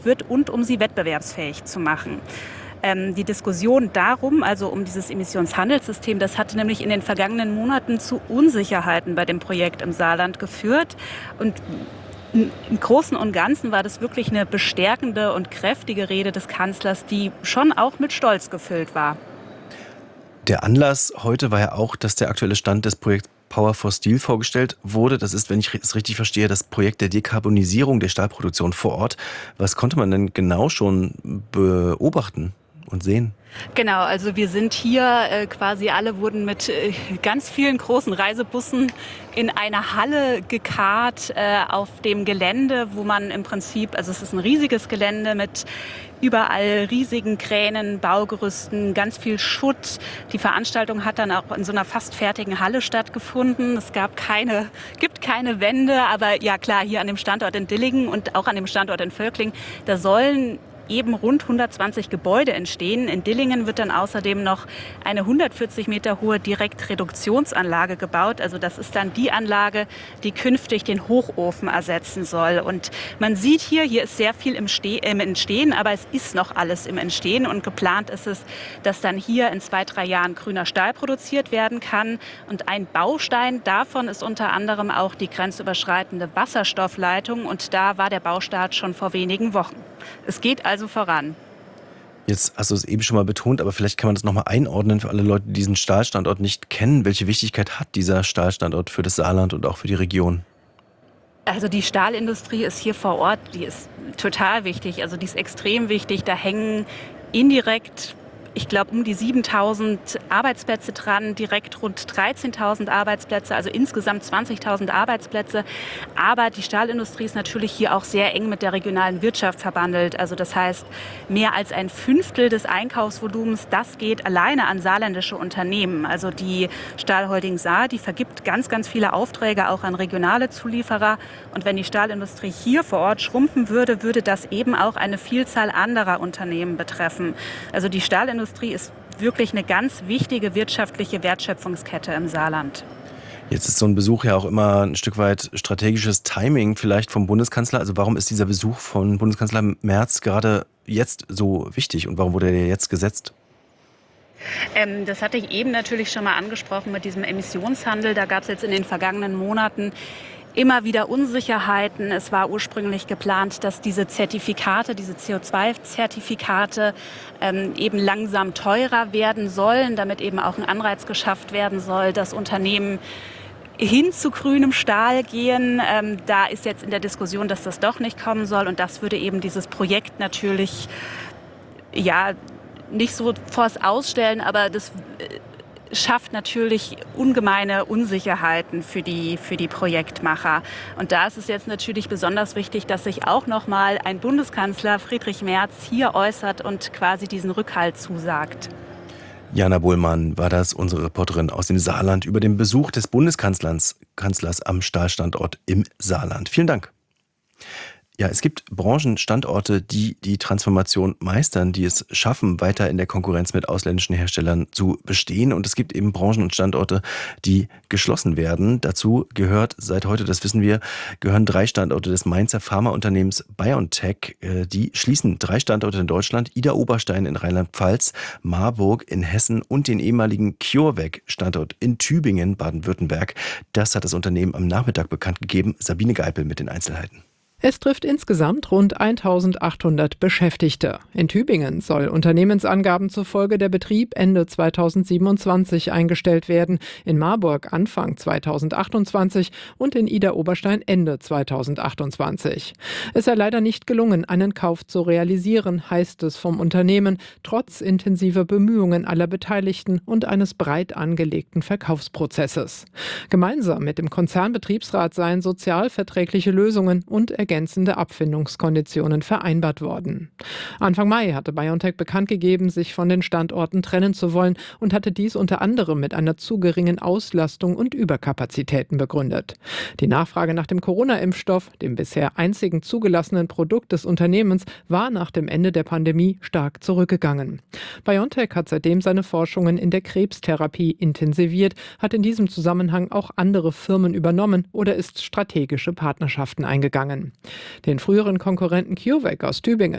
wird und um sie wettbewerbsfähig zu machen. Die Diskussion darum, also um dieses Emissionshandelssystem, das hatte nämlich in den vergangenen Monaten zu Unsicherheiten bei dem Projekt im Saarland geführt. Und im Großen und Ganzen war das wirklich eine bestärkende und kräftige Rede des Kanzlers, die schon auch mit Stolz gefüllt war. Der Anlass heute war ja auch, dass der aktuelle Stand des Projekts Power for Steel vorgestellt wurde. Das ist, wenn ich es richtig verstehe, das Projekt der Dekarbonisierung der Stahlproduktion vor Ort. Was konnte man denn genau schon beobachten und sehen? Genau, also wir sind hier quasi alle wurden mit ganz vielen großen Reisebussen in eine Halle gekarrt auf dem Gelände, wo man im Prinzip, also es ist ein riesiges Gelände mit überall riesigen Kränen, Baugerüsten, ganz viel Schutt. Die Veranstaltung hat dann auch in so einer fast fertigen Halle stattgefunden. Es gibt keine Wände, aber ja klar, hier an dem Standort in Dillingen und auch an dem Standort in Völkling, da sollen eben rund 120 Gebäude entstehen. In Dillingen wird dann außerdem noch eine 140 Meter hohe Direktreduktionsanlage gebaut. Also das ist dann die Anlage, die künftig den Hochofen ersetzen soll. Und man sieht hier ist sehr viel im Entstehen, aber es ist noch alles im Entstehen. Und geplant ist es, dass dann hier in 2-3 Jahren grüner Stahl produziert werden kann. Und ein Baustein davon ist unter anderem auch die grenzüberschreitende Wasserstoffleitung. Und da war der Baustart schon vor wenigen Wochen. Es geht also voran. Jetzt hast du es eben schon mal betont, aber vielleicht kann man das nochmal einordnen für alle Leute, die diesen Stahlstandort nicht kennen. Welche Wichtigkeit hat dieser Stahlstandort für das Saarland und auch für die Region? Also die Stahlindustrie ist hier vor Ort, die ist total wichtig, also die ist extrem wichtig. Da hängen indirekt, ich glaube, um die 7.000 Arbeitsplätze dran, direkt rund 13.000 Arbeitsplätze, also insgesamt 20.000 Arbeitsplätze. Aber die Stahlindustrie ist natürlich hier auch sehr eng mit der regionalen Wirtschaft verbandelt. Also das heißt, mehr als ein Fünftel des Einkaufsvolumens, das geht alleine an saarländische Unternehmen. Also die Stahlholding Saar, die vergibt ganz, ganz viele Aufträge auch an regionale Zulieferer. Und wenn die Stahlindustrie hier vor Ort schrumpfen würde, würde das eben auch eine Vielzahl anderer Unternehmen betreffen. Also die Stahlindustrie ist wirklich eine ganz wichtige wirtschaftliche Wertschöpfungskette im Saarland. Jetzt ist so ein Besuch ja auch immer ein Stück weit strategisches Timing vielleicht vom Bundeskanzler. Also warum ist dieser Besuch von Bundeskanzler Merz gerade jetzt so wichtig und warum wurde er jetzt gesetzt? Das hatte ich eben natürlich schon mal angesprochen mit diesem Emissionshandel. Da gab es jetzt in den vergangenen Monaten immer wieder Unsicherheiten. Es war ursprünglich geplant, dass diese Zertifikate, diese CO2-Zertifikate eben langsam teurer werden sollen, damit eben auch ein Anreiz geschafft werden soll, dass Unternehmen hin zu grünem Stahl gehen. Da ist jetzt in der Diskussion, dass das doch nicht kommen soll. Und das würde eben dieses Projekt natürlich nicht so vors Ausstellen, aber das schafft natürlich ungemeine Unsicherheiten für die Projektmacher. Und da ist es jetzt natürlich besonders wichtig, dass sich auch nochmal ein Bundeskanzler, Friedrich Merz, hier äußert und quasi diesen Rückhalt zusagt. Jana Bohlmann war das, unsere Reporterin aus dem Saarland, über den Besuch des Bundeskanzlers am Stahlstandort im Saarland. Vielen Dank. Ja, es gibt Branchenstandorte, die die Transformation meistern, die es schaffen, weiter in der Konkurrenz mit ausländischen Herstellern zu bestehen. Und es gibt eben Branchen und Standorte, die geschlossen werden. Dazu gehört seit heute, das wissen wir, gehören 3 Standorte des Mainzer Pharmaunternehmens BioNTech. Die schließen 3 Standorte in Deutschland, Idar-Oberstein in Rheinland-Pfalz, Marburg in Hessen und den ehemaligen CureVac-Standort in Tübingen, Baden-Württemberg. Das hat das Unternehmen am Nachmittag bekannt gegeben. Sabine Geipel mit den Einzelheiten. Es trifft insgesamt rund 1.800 Beschäftigte. In Tübingen soll Unternehmensangaben zufolge der Betrieb Ende 2027 eingestellt werden, in Marburg Anfang 2028 und in Idar-Oberstein Ende 2028. Es sei leider nicht gelungen, einen Kauf zu realisieren, heißt es vom Unternehmen, trotz intensiver Bemühungen aller Beteiligten und eines breit angelegten Verkaufsprozesses. Gemeinsam mit dem Konzernbetriebsrat seien sozialverträgliche Lösungen und ergänzende Abfindungskonditionen vereinbart worden. Anfang Mai hatte BioNTech bekannt gegeben, sich von den Standorten trennen zu wollen und hatte dies unter anderem mit einer zu geringen Auslastung und Überkapazitäten begründet. Die Nachfrage nach dem Corona-Impfstoff, dem bisher einzigen zugelassenen Produkt des Unternehmens, war nach dem Ende der Pandemie stark zurückgegangen. BioNTech hat seitdem seine Forschungen in der Krebstherapie intensiviert, hat in diesem Zusammenhang auch andere Firmen übernommen oder ist strategische Partnerschaften eingegangen. Den früheren Konkurrenten CureVac aus Tübingen